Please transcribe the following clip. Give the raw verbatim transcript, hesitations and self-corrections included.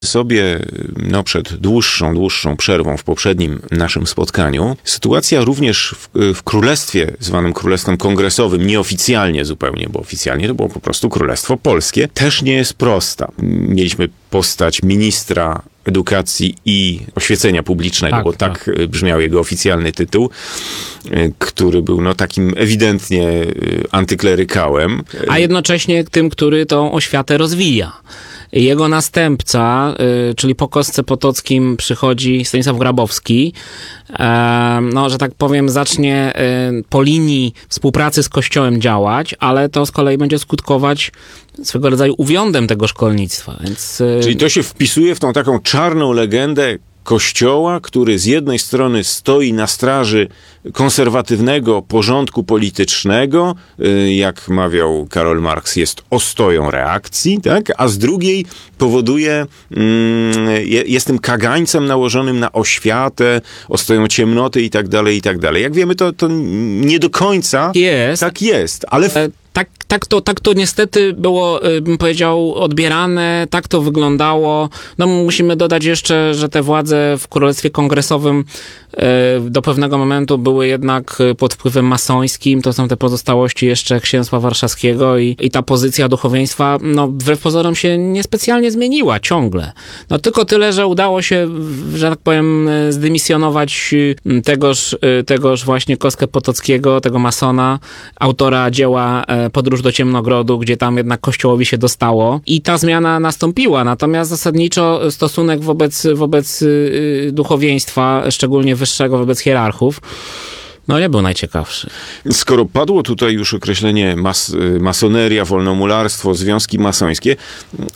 sobie no, przed dłuższą, dłuższą przerwą w poprzednim naszym spotkaniu. Sytuacja również w, w królestwie, zwanym królestwem kongresowym, nieoficjalnie zupełnie, bo oficjalnie to było po prostu Królestwo Polskie, też nie jest prosta. Mieliśmy postać ministra edukacji i oświecenia publicznego, tak, bo tak, tak brzmiał jego oficjalny tytuł, który był no takim ewidentnie antyklerykałem. A jednocześnie tym, który tą oświatę rozwija. Jego następca, czyli po Kostce Potockim przychodzi Stanisław Grabowski, no, że tak powiem, zacznie po linii współpracy z Kościołem działać, ale to z kolei będzie skutkować swego rodzaju uwiądem tego szkolnictwa. Więc... Czyli to się wpisuje w tą taką czarną legendę Kościoła, który z jednej strony stoi na straży konserwatywnego porządku politycznego, jak mawiał Karol Marx, jest ostoją reakcji, tak? A z drugiej powoduje, jest tym kagańcem nałożonym na oświatę, ostoją ciemnoty i tak dalej, i tak dalej. Jak wiemy, to, to nie do końca jest. tak jest, ale... W... Tak, tak, to, tak to niestety było, bym powiedział, odbierane, tak to wyglądało. No musimy dodać jeszcze, że te władze w Królestwie Kongresowym do pewnego momentu były jednak pod wpływem masońskim. To są te pozostałości jeszcze Księstwa Warszawskiego i, i ta pozycja duchowieństwa, no wbrew pozorom się niespecjalnie zmieniła ciągle. No tylko tyle, że udało się, że tak powiem, zdymisjonować tegoż, tegoż właśnie Kostkę Potockiego, tego masona, autora dzieła Podróż do Ciemnogrodu, gdzie tam jednak Kościołowi się dostało i ta zmiana nastąpiła. Natomiast zasadniczo stosunek wobec, wobec duchowieństwa, szczególnie wyższego, wobec hierarchów, no nie był najciekawszy. Skoro padło tutaj już określenie mas, masoneria, wolnomularstwo, związki masońskie,